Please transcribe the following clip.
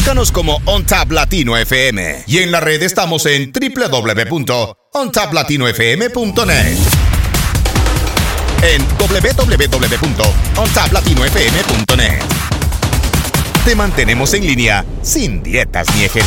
Búscanos como OnTap Latino FM. Y en la red estamos en www.ontaplatinofm.net. En www.ontaplatinofm.net. Te mantenemos en línea sin dietas ni ejercicios.